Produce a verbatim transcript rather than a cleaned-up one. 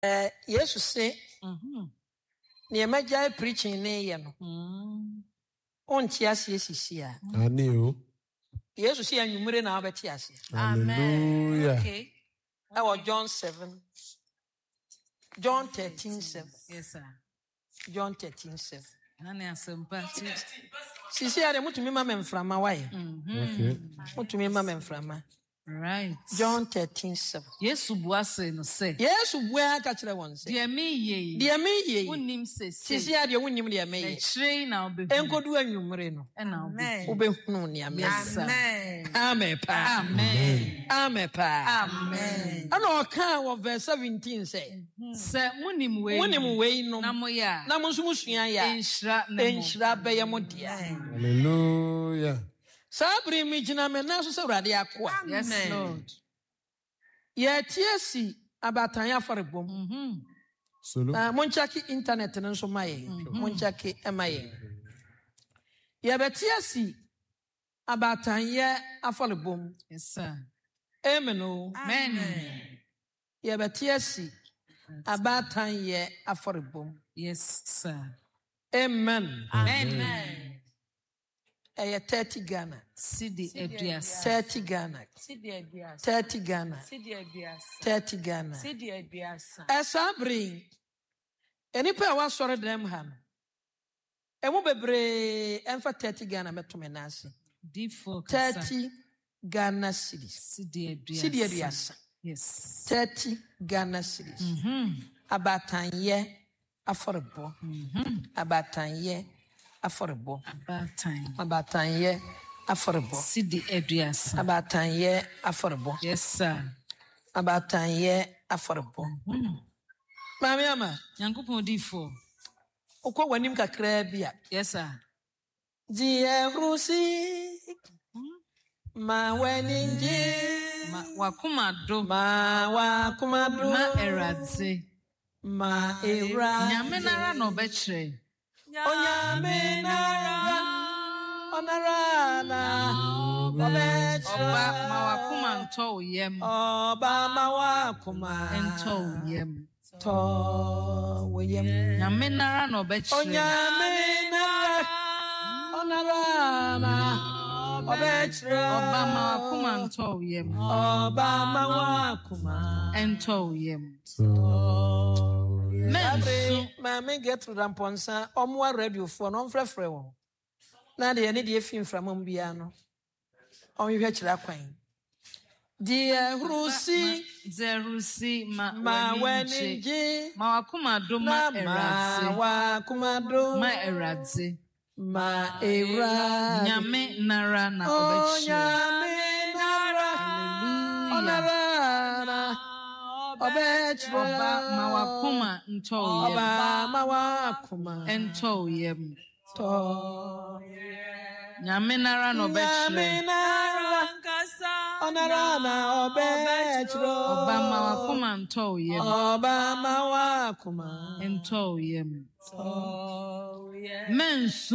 Eh, Yesu se, ni magya preaching ne ye no. On ti ase sisi a. Ani o. Yesu se anwumre na abeti ase. Hallelujah. Okay. Our John seven. John thirteen seven. Yes, sir. John thirteen seven. Nani asempa. Sisi a de mutumi ma memframa wae. Okay. Mutumi ma memframa. Right. John thirteen seven. Yesu buase no se. Yesu bua ka kire won se. De me ye. De me ye. Unim se se. Sisi a de wonim de me ye. Ekyire na obehu. Enkodu anwumre no. E na obehu. Obehunu ne ame. Amen. Amen pa. Amen. Amen pa. Amen. Ana o kan wo verse seventeen say. Se munim we. Munim we no. Na mo ya. Na mo nso musua ya. Enhira na mo. Enhira be ye mo dia. Hallelujah. Sabri mi gina me na so se urade akoa. Yes, Lord. Ye tiesi abatan ya forebom. Mhm. Solo. Na mo nchaki internet no nso maye. Mo nchaki emaye. Ye betiesi abatan ye aforebom. Yes, sir. Amen o. Amen. Ye betiesi abatan ye aforebom. Yes, sir. Amen. Amen. Eye thirty Ghana. Sidi Edias. thirty Ghana. Sidi Edias. thirty Ghana. Sidi Edias. thirty Ghana. Sidi Edias. Esa bring. Enipa a wasore dem ha no. Emu bebre emfa thirty Ghana metome na ase. Default. thirty Ghana cities. Sidi Edias. Sidi Edias. Yes. thirty Ghana cities. Mhm. Abatanye aforebo. Mhm. Abatanye aforebo. About time. Abatanye aforebo. Sidi Edias. Abatanye aforebo. Yes, sir. Abatanye aforebo. Mami ama. Yankopon default. Okwa wanim kakra bia. Yes, sir. Die rusi ma waninji Ma wakuma do. ma wakumadu Ma eradze. ma era Nyame nara no obekire. onyame nara onara na obechira Oba ma wakuma nto oyem. oba ma wakuma Nto oyem. to woyem Nyame nara no obekire. onyame nara onara na obechira Oba ma wakuma nto oyem. oba ma wakuma Nto oyem. So. Mensu. Mami get to ramponsa omwa radio for no mfrefre won na de ne de efin framam bia no onhwe kira kwan die rusi Zerusi ma ma waninje. weniji Ma wakuma do na ma ma eradze. wa kumado Ma eradze. ma era Nyame nara na oh obekire. nyame nara Hallelujah. onara na obechira Oba ma wakuma nto oyem. oba ma wakuma Nto oyem. to Nyame nara na obekire. Nyame nara onara na obechiro Oba ma wakuma nto oyem. oba ma wakuma Nto oyem. Mensu.